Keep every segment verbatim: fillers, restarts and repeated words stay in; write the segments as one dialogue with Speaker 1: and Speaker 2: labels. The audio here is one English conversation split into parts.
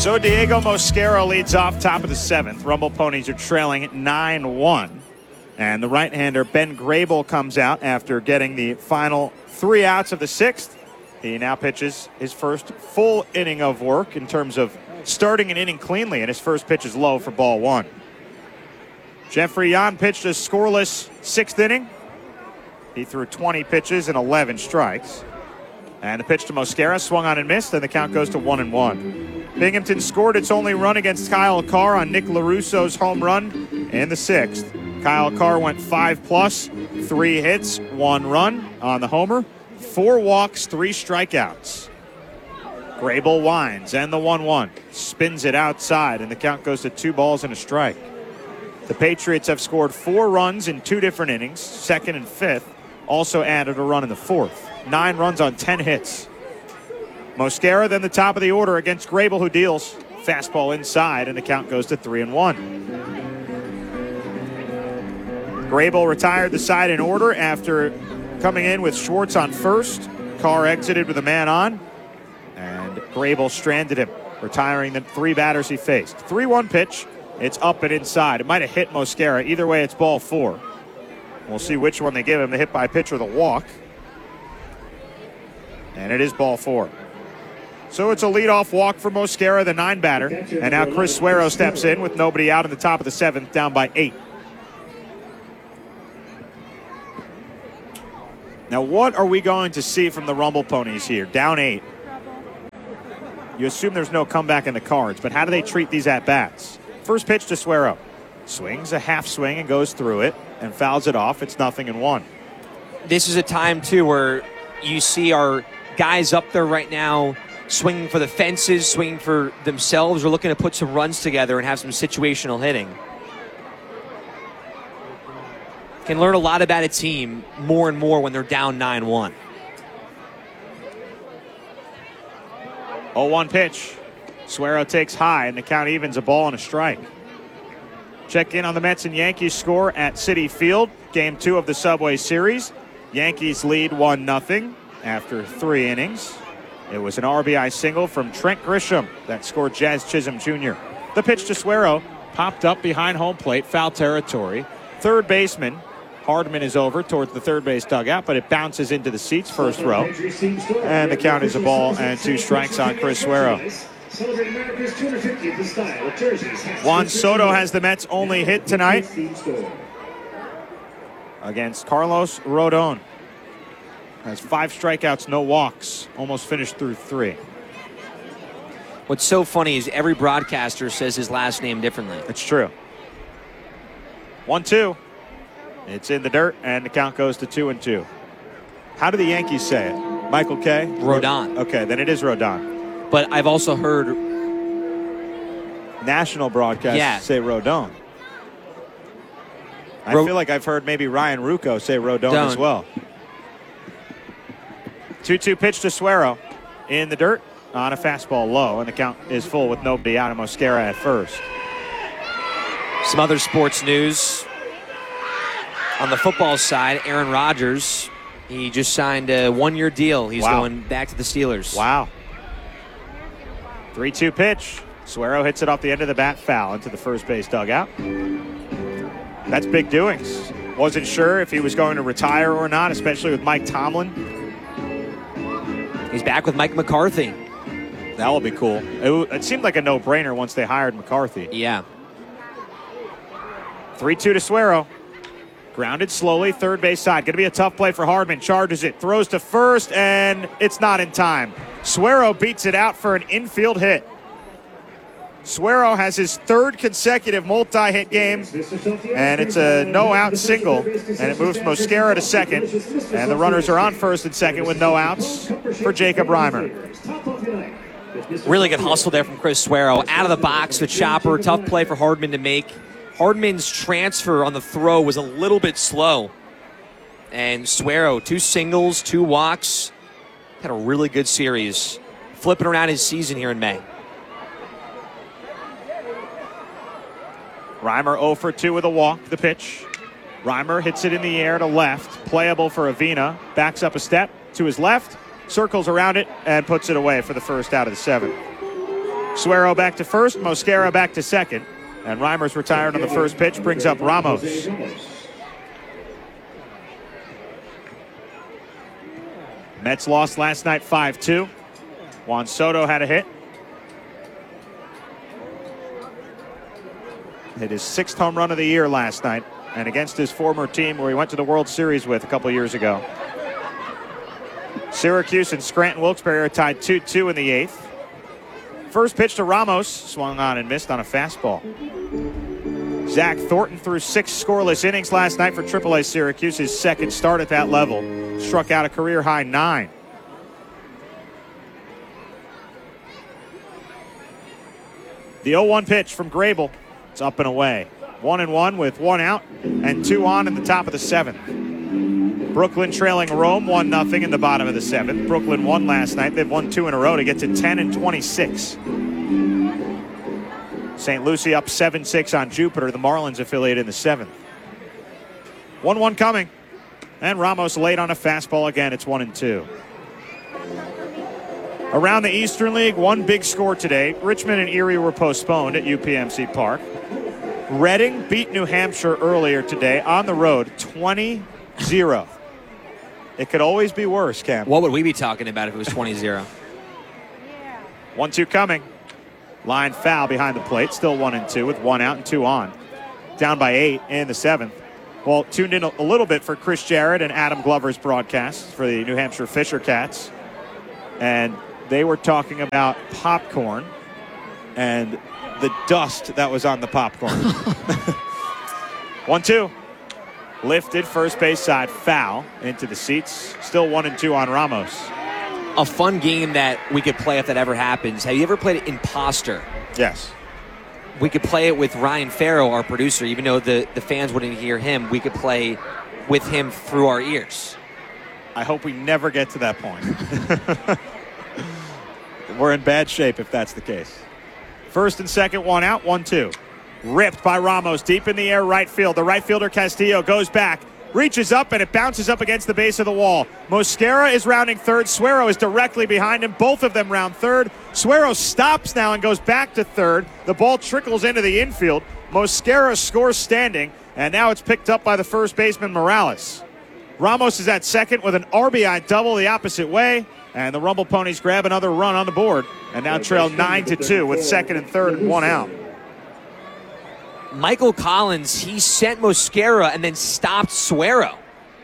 Speaker 1: So Diego Mosquera leads off top of the seventh. Rumble Ponies are trailing nine one. And the right-hander Ben Grable comes out after getting the final three outs of the sixth. He now pitches his first full inning of work in terms of starting an inning cleanly, and his first pitch is low for ball one. Jeffrey Yan pitched a scoreless sixth inning. He threw twenty pitches and eleven strikes. And the pitch to Mosquera swung on and missed, and the count goes to one and one. Binghamton scored its only run against Kyle Carr on Nick LaRusso's home run in the sixth. Kyle Carr went five plus, three hits, one run on the homer, four walks, three strikeouts. Grable winds, and the one one. Spins it outside, and the count goes to two balls and a strike. The Patriots have scored four runs in two different innings, second and fifth. Also added a run in the fourth. Nine runs on ten hits. Mosquera then the top of the order against Grable, who deals. Fastball inside, and the count goes to three and one. Grable retired the side in order after coming in with Schwartz on first. Carr exited with a man on, and Grable stranded him, retiring the three batters he faced. three one pitch. It's up and inside. It might have hit Mosquera. Either way, it's ball four. We'll see which one they give him, the hit by pitch or the walk. And it is ball four. So it's a leadoff walk for Mosquera, the nine batter. And now Chris Suero steps in with nobody out in the top of the seventh, down by eight. Now, what are we going to see from the Rumble Ponies here? Down eight. You assume there's no comeback in the cards, but how do they treat these at-bats? First pitch to Suero. Swings a half swing and goes through it and fouls it off. It's nothing and one.
Speaker 2: This is a time, too, where you see our guys up there right now swinging for the fences, swinging for themselves, or looking to put some runs together and have some situational hitting. Can learn a lot about a team more and more when they're down nine one.
Speaker 1: oh one pitch. Suero takes high, and the count evens, a ball and a strike. Check in on the Mets and Yankees score at Citi Field. Game two of the Subway Series. Yankees lead one nothing after three innings. It was an R B I single from Trent Grisham that scored Jazz Chisholm Junior The pitch to Suero popped up behind home plate, foul territory. Third baseman Hardman is over towards the third base dugout, but it bounces into the seats, first row. And the count is a ball and two strikes on Chris Suero. Juan Soto has the Mets' only hit tonight against Carlos Rodon. Has five strikeouts, no walks. Almost finished through three.
Speaker 2: What's so funny is every broadcaster says his last name differently.
Speaker 1: It's true. one two. It's in the dirt, and the count goes to two and two. How do the Yankees say it? Michael K?
Speaker 2: Rodon.
Speaker 1: Okay, then it is Rodon.
Speaker 2: But I've also heard
Speaker 1: national broadcasts
Speaker 2: yeah.
Speaker 1: say Rodon. I
Speaker 2: Ro-
Speaker 1: feel like I've heard maybe Ryan Rucco say Rodon
Speaker 2: Don't.
Speaker 1: as well. two two pitch to Suero in the dirt on a fastball low, and the count is full with nobody out, and Mosquera at first.
Speaker 2: Some other sports news. On the football side, Aaron Rodgers, he just signed a one-year deal. He's
Speaker 1: wow.
Speaker 2: going back to the Steelers.
Speaker 1: Wow. three two pitch. Suero hits it off the end of the bat, foul into the first base dugout. That's big doings. Wasn't sure if he was going to retire or not, especially with Mike Tomlin.
Speaker 2: He's back with Mike McCarthy.
Speaker 1: That will be cool. It, it seemed like a no-brainer once they hired McCarthy.
Speaker 2: Yeah.
Speaker 1: three two to Suero. Grounded slowly, third base side. Going to be a tough play for Hardman. Charges it, throws to first, and it's not in time. Suero beats it out for an infield hit. Suero has his third consecutive multi-hit game, and it's a no-out single, and it moves Mosquera to second, and the runners are on first and second with no outs for Jacob Reimer.
Speaker 2: Really good hustle there from Chris Suero. Out of the box, the chopper, tough play for Hardman to make. Hardman's transfer on the throw was a little bit slow. And Suero, two singles, two walks. Had a really good series. Flipping around his season here in May.
Speaker 1: Reimer oh for two with a walk, the pitch. Reimer hits it in the air to left. Playable for Avina. Backs up a step to his left. Circles around it and puts it away for the first out of the seventh. Suero back to first, Mosquera back to second. And Reimers retired on the first pitch, brings up Ramos. Mets lost last night five two. Juan Soto had a hit. Hit his sixth home run of the year last night, and against his former team where he went to the World Series with a couple years ago. Syracuse and Scranton Wilkes-Barre are tied two two in the eighth. First pitch to Ramos, swung on and missed on a fastball. Zach Thornton threw six scoreless innings last night for triple A Syracuse, his second start at that level. Struck out a career-high nine. The oh one pitch from Grable. It's up and away. One and one with one out and two on in the top of the seventh. Brooklyn trailing Rome one nothing in the bottom of the seventh. Brooklyn won last night. They've won two in a row to get to ten and twenty-six. Saint Lucie up seven six on Jupiter, the Marlins affiliate in the seventh. one one coming. And Ramos late on a fastball again. It's one and two. Around the Eastern League, one big score today. Richmond and Erie were postponed at U P M C Park. Reading beat New Hampshire earlier today on the road, twenty zero. It could always be worse, Cam.
Speaker 2: What would we be talking about if it was twenty zero?
Speaker 1: one two coming. Line foul behind the plate. Still one and two with one out and two on. Down by eight in the seventh. Well, tuned in a little bit for Chris Jarrett and Adam Glover's broadcast for the New Hampshire Fisher Cats. And they were talking about popcorn and the dust that was on the popcorn. one two. Lifted first base side, foul into the seats. Still one and two on Ramos.
Speaker 2: A fun game that we could play if that ever happens. Have you ever played Imposter?
Speaker 1: Yes.
Speaker 2: We could play it with Ryan Farrow, our producer. Even though the, the fans wouldn't hear him, we could play with him through our ears.
Speaker 1: I hope we never get to that point. We're in bad shape if that's the case. First and second, one out, one two. Ripped by Ramos deep in the air right field. The right fielder Castillo goes back, reaches up, and it bounces up against the base of the wall. Mosquera is rounding third. Suero is directly behind him. Both of them round third. Suero stops now and goes back to third. The ball trickles into the infield. Mosquera scores standing, and now it's picked up by the first baseman Morales. Ramos is at second with an R B I double the opposite way, and the Rumble Ponies grab another run on the board and now trail nine to two with second and third and one out.
Speaker 2: Michael Collins, he sent Mosquera and then stopped Suero.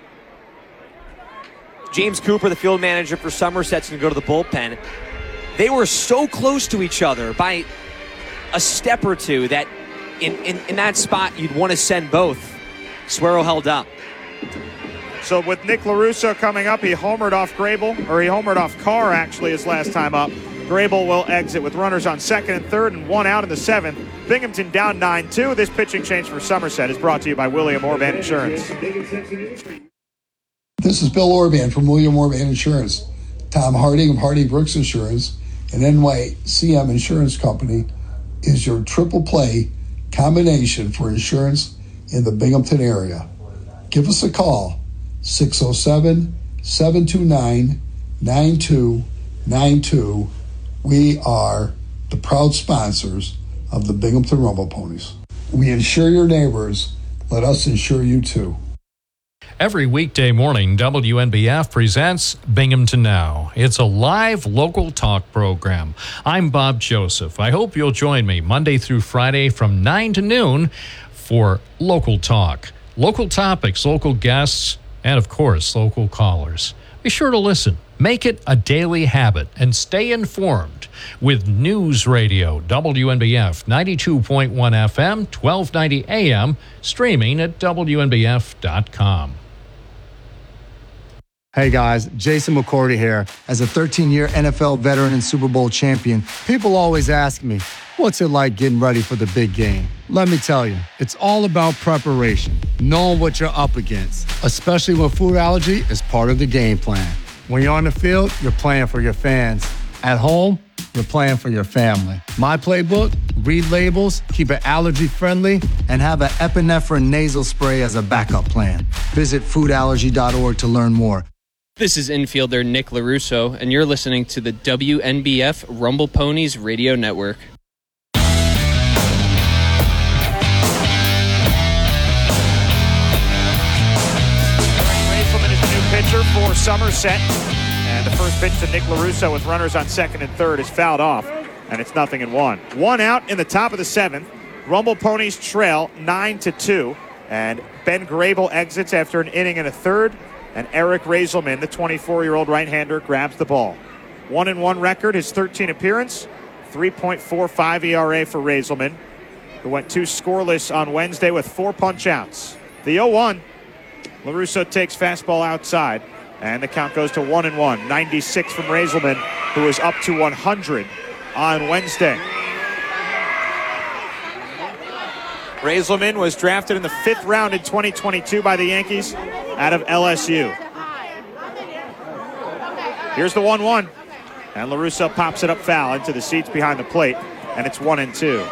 Speaker 2: James Cooper, the field manager for Somerset's going to go to the bullpen. They were so close to each other by a step or two that in, in, in that spot you'd want to send both. Suero held up.
Speaker 1: So with Nick LaRusso coming up, he homered off Grable, or he homered off Carr actually his last time up. Grable will exit with runners on second and third and one out in the seventh. Binghamton down nine two. This pitching change for Somerset is brought to you by William Orban Insurance.
Speaker 3: This is Bill Orban from William Orban Insurance. Tom Harding of Harding Brooks Insurance and N Y C M Insurance Company is your triple play combination for insurance in the Binghamton area. Give us a call, six oh seven, seven two nine, nine two nine two. We are the proud sponsors of the Binghamton Rumble Ponies. We insure your neighbors. Let us insure you too.
Speaker 4: Every weekday morning, W N B F presents Binghamton Now. It's a live local talk program. I'm Bob Joseph. I hope you'll join me Monday through Friday from nine to noon for Local Talk. Local topics, local guests, and of course, local callers. Be sure to listen. Make it a daily habit and stay informed with News Radio, W N B F ninety-two point one F M, twelve ninety A M, streaming at W N B F dot com.
Speaker 5: Hey guys, Jason McCourty here. As a thirteen-year N F L veteran and Super Bowl champion, people always ask me, what's it like getting ready for the big game? Let me tell you, it's all about preparation, knowing what you're up against, especially when food allergy is part of the game plan. When you're on the field, you're playing for your fans. At home, you're playing for your family. My playbook, read labels, keep it allergy-friendly, and have an epinephrine nasal spray as a backup plan. Visit food allergy dot org to learn more.
Speaker 6: This is infielder Nick LaRusso, and you're listening to the W N B F Rumble Ponies Radio Network.
Speaker 1: Razelman is the new pitcher for Somerset. And the first pitch to Nick LaRusso with runners on second and third is fouled off. And it's nothing in one. One out in the top of the seventh. Rumble Ponies trail nine to two. And Ben Grable exits after an inning and a third. And Eric Razelman, the twenty-four-year-old right-hander, grabs the ball. One and one record, his thirteen appearance, three point four five E R A for Razelman, who went two scoreless on Wednesday with four punch-outs. The oh one, LaRusso takes fastball outside, and the count goes to one and one. ninety-six from Razelman, who is up to one hundred on Wednesday. Razelman was drafted in the fifth round in twenty twenty-two by the Yankees out of L S U. Here's the one one. And LaRusso pops it up foul into the seats behind the plate, and it's one and two.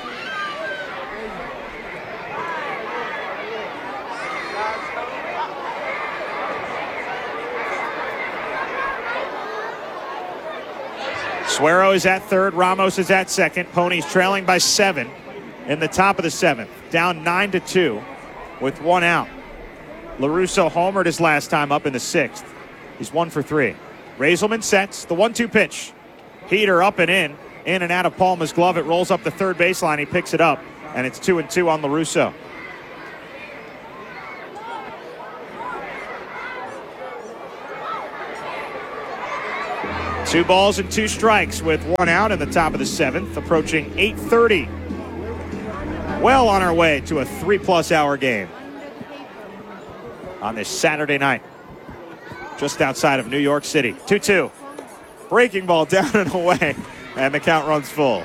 Speaker 1: Suero is at third, Ramos is at second. Ponies trailing by seven in the top of the seventh, down nine to two with one out. LaRusso homered his last time up in the sixth. He's one for three. Razelman sets the one two pitch. Heater up and in, in and out of Palma's glove. It rolls up the third baseline. He picks it up, and it's two and two on LaRusso. Two balls and two strikes with one out in the top of the seventh, approaching eight thirty. Well on our way to a three-plus hour game on this Saturday night, just outside of New York City. two two. Breaking ball down and away, and the count runs full.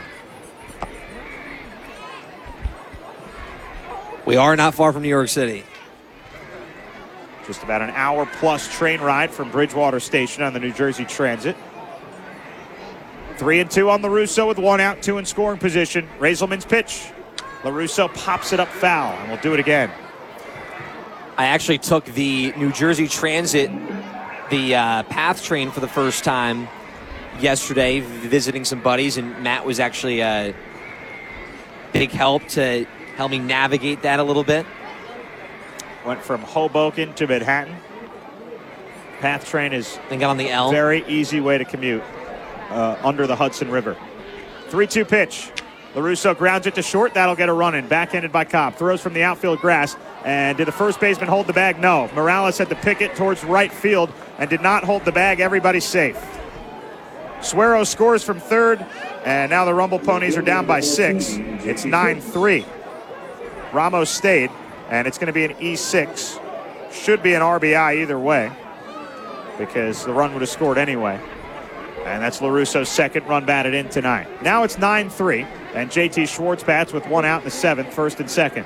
Speaker 2: We are not far from New York City.
Speaker 1: Just about an hour-plus train ride from Bridgewater Station on the New Jersey Transit. Three and two on LaRusso with one out, two in scoring position. Razelman's pitch. LaRusso pops it up foul, and we'll do it again.
Speaker 2: I actually took the New Jersey Transit, the uh, PATH train for the first time yesterday, visiting some buddies, and Matt was actually a big help to help me navigate that a little bit.
Speaker 1: Went from Hoboken to Manhattan. PATH train is
Speaker 2: and got on the L.
Speaker 1: Very easy way to commute uh, under the Hudson River. three two pitch. LaRusso grounds it to short. That'll get a run in. Backhanded by Cobb. Throws from the outfield grass. And did the first baseman hold the bag? No. Morales had to pick it towards right field and did not hold the bag. Everybody's safe. Suero scores from third. And now the Rumble Ponies are down by six. It's nine three. Ramos stayed. And it's going to be an E six. Should be an R B I either way, because the run would have scored anyway. And that's LaRusso's second run batted in tonight. Now it's nine three, and J T Schwartz bats with one out in the seventh, first and second.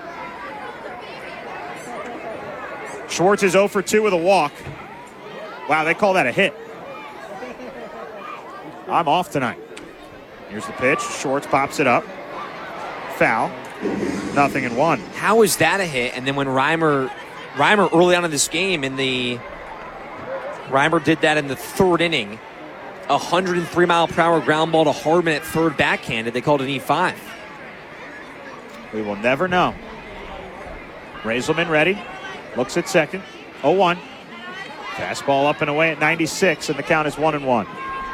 Speaker 1: Schwartz is oh for two with a walk. Wow, they call that a hit. I'm off tonight. Here's the pitch. Schwartz pops it up. Foul. Nothing in one.
Speaker 2: How is that a hit? And then when Reimer, Reimer early on in this game, in the Reimer did that in the third inning. A one hundred three mile per hour ground ball to Hardman at third backhanded. They called it an E five.
Speaker 1: We will never know. Razelman ready. Looks at second. oh one. Fastball up and away at ninety-six, and the count is one and one.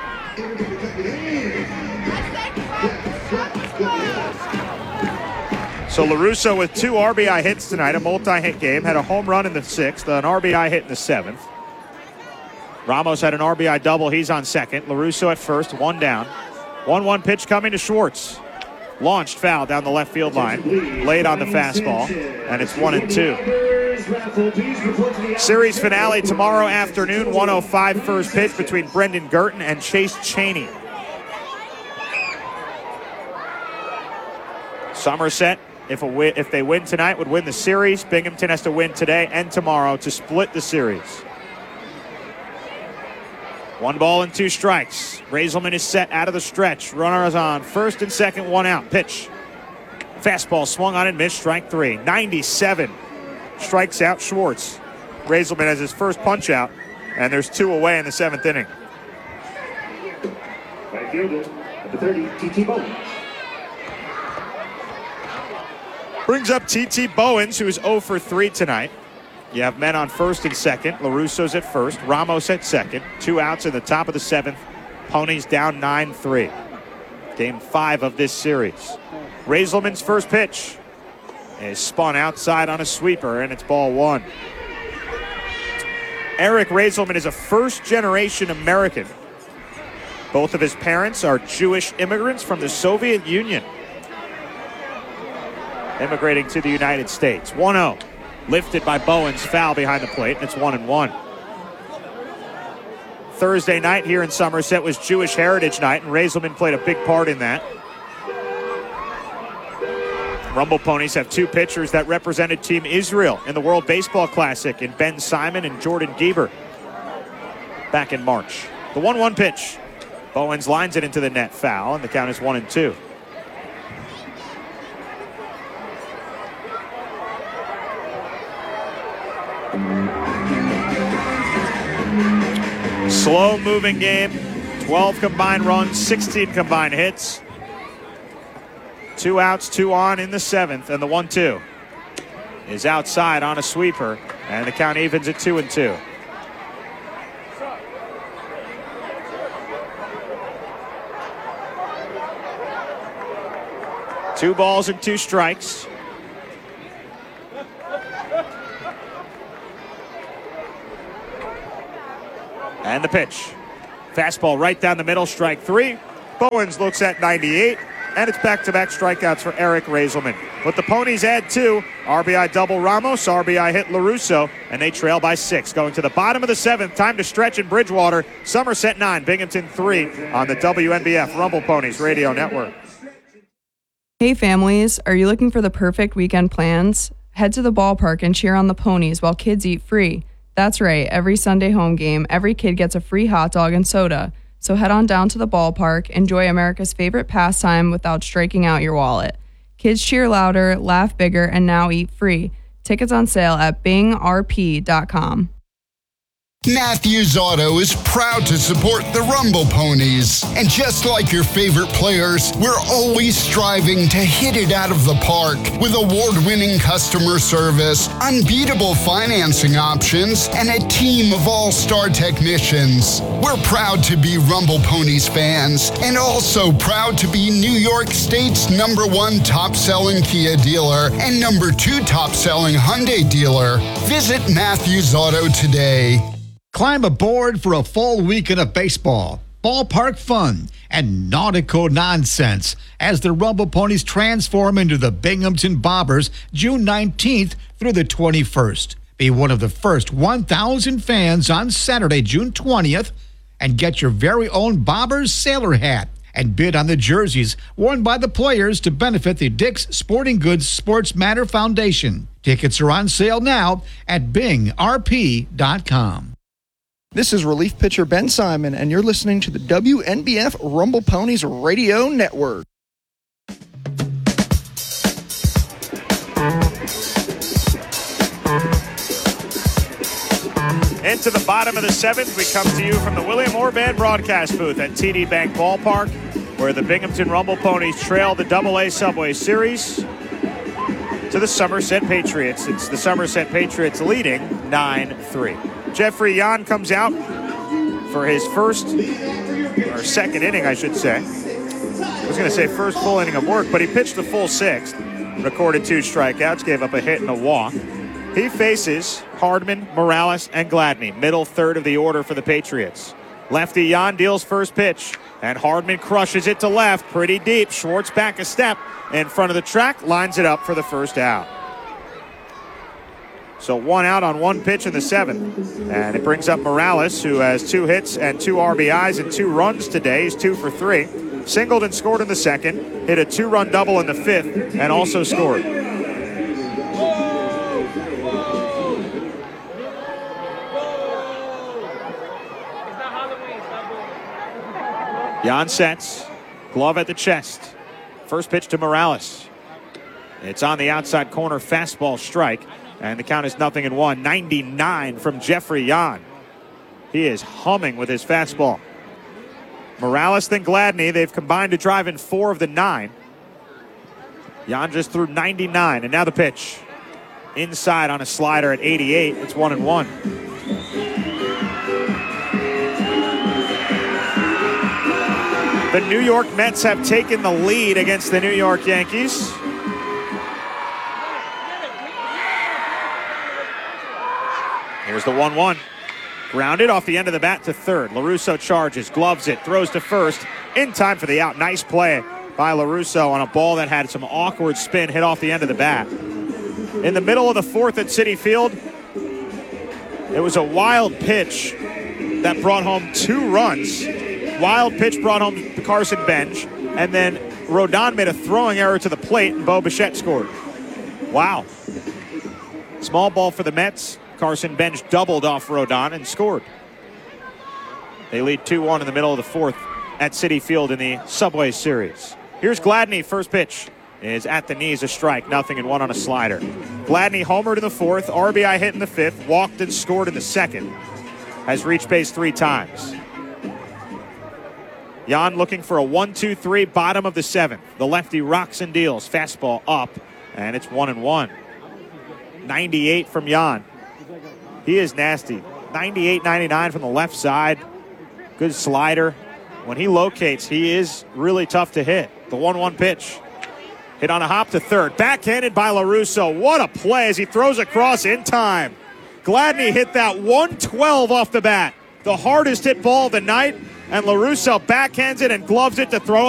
Speaker 1: So LaRusso with two R B I hits tonight, a multi-hit game. Had a home run in the sixth, an R B I hit in the seventh. Ramos had an R B I double. He's on second. LaRusso at first, one down. one one pitch coming to Schwartz. Launched foul down the left field line. Laid on the fastball, and it's one and two. Series finale tomorrow afternoon, one oh five first pitch between Brendan Girton and Chase Cheney. Somerset, if, a win, if they win tonight, would win the series. Binghamton has to win today and tomorrow to split the series. One ball and two strikes. Razelman is set out of the stretch. Runners on first and second, one out. Pitch. Fastball swung on and missed. Strike three. ninety-seven. Strikes out Schwartz. Razelman has his first punch out and there's two away in the seventh inning.
Speaker 7: Right fielder, number thirty, T T. Bowens.
Speaker 1: Brings up T T. Bowens, who is oh for three tonight. You have men on first and second. LaRusso's at first. Ramos at second. Two outs in the top of the seventh. Ponies down nine three. Game five of this series. Raiselman's first pitch is spun outside on a sweeper, and it's ball one. Eric Raiselman is a first-generation American. Both of his parents are Jewish immigrants from the Soviet Union, immigrating to the United States. one oh. Lifted by Bowens, foul behind the plate, and it's one and one. Thursday night here in Somerset was Jewish Heritage Night, and Raiselman played a big part in that. Rumble Ponies have two pitchers that represented Team Israel in the World Baseball Classic in Ben Simon and Jordan Gieber back in March. The one one pitch. Bowens lines it into the net, foul, and the count is one and two. Slow moving game. twelve combined runs, sixteen combined hits. Two outs, two on in the seventh, and the one two is outside on a sweeper, and the count evens at two and two. Two balls and two strikes. And the pitch. Fastball right down the middle, strike three. Bowens looks at ninety-eight, and it's back-to-back strikeouts for Eric Raiselman. But the Ponies add two. R B I double Ramos, R B I hit LaRusso, and they trail by six. Going to the bottom of the seventh, time to stretch in Bridgewater. Somerset nine, Binghamton three on the W N B F Rumble Ponies Radio Network.
Speaker 8: Hey families, are you looking for the perfect weekend plans? Head to the ballpark and cheer on the Ponies while kids eat free. That's right, every Sunday home game, every kid gets a free hot dog and soda. So head on down to the ballpark, enjoy America's favorite pastime without striking out your wallet. Kids cheer louder, laugh bigger, and now eat free. Tickets on sale at bing r p dot com.
Speaker 9: Matthews Auto is proud to support the Rumble Ponies. And just like your favorite players, we're always striving to hit it out of the park with award-winning customer service, unbeatable financing options, and a team of all-star technicians. We're proud to be Rumble Ponies fans and also proud to be New York State's number one top-selling Kia dealer and number two top-selling Hyundai dealer. Visit Matthews Auto today.
Speaker 10: Climb aboard for a full weekend of baseball, ballpark fun, and nautical nonsense as the Rumble Ponies transform into the Binghamton Bobbers June nineteenth through the twenty-first. Be one of the first one thousand fans on Saturday, June twentieth, and get your very own Bobbers sailor hat and bid on the jerseys worn by the players to benefit the Dick's Sporting Goods Sports Matter Foundation. Tickets are on sale now at bing r p dot com.
Speaker 11: This is relief pitcher Ben Simon, and you're listening to the W N B F Rumble Ponies Radio Network.
Speaker 1: Into the bottom of the seventh, we come to you from the William Orban broadcast booth at T D Bank Ballpark, where the Binghamton Rumble Ponies trail the double A Subway Series to the Somerset Patriots. It's the Somerset Patriots leading nine three. Jeffrey Yan comes out for his first, or second inning, I should say. I was going to say first full inning of work, but he pitched the full sixth, recorded two strikeouts, gave up a hit and a walk. He faces Hardman, Morales, and Gladney, middle third of the order for the Patriots. Lefty Yan deals first pitch, and Hardman crushes it to left, pretty deep. Schwartz back a step in front of the track, lines it up for the first out. So one out on one pitch in the seventh. And it brings up Morales, who has two hits and two R B Is and two runs today. He's two for three. Singled and scored in the second, hit a two-run double in the fifth, and also scored. Yan sets, glove at the chest. First pitch to Morales. It's on the outside corner, fastball strike. And the count is nothing and one. ninety-nine from Jeffrey Yan. He is humming with his fastball. Morales then Gladney. They've combined to drive in four of the nine. Jan just threw ninety-nine, and now the pitch. Inside on a slider at eighty-eight. It's one and one. The New York Mets have taken the lead against the New York Yankees. Here's the one one. Grounded off the end of the bat to third. LaRusso charges, gloves it, throws to first. In time for the out. Nice play by LaRusso on a ball that had some awkward spin, hit off the end of the bat. In the middle of the fourth at Citi Field, it was a wild pitch that brought home two runs. Wild pitch brought home Carson Bench, and then Rodon made a throwing error to the plate, and Bo Bichette scored. Wow. Small ball for the Mets. Carson Bench doubled off Rodon and scored. They lead two one in the middle of the fourth at Citi Field in the Subway Series. Here's Gladney. First pitch is at the knees, a strike. Nothing and one on a slider. Gladney homered in the fourth, R B I hit in the fifth, walked and scored in the second. Has reached base three times. Jan looking for a one two three, bottom of the seventh. The lefty rocks and deals. Fastball up, and it's one and one. ninety-eight from Jan. He is nasty. ninety-eight ninety-nine from the left side. Good slider. When he locates, he is really tough to hit. The one one pitch. Hit on a hop to third. Backhanded by LaRusso. What a play as he throws across in time. Gladney hit that one twelve off the bat. The hardest hit ball of the night. And LaRusso backhands it and gloves it to throw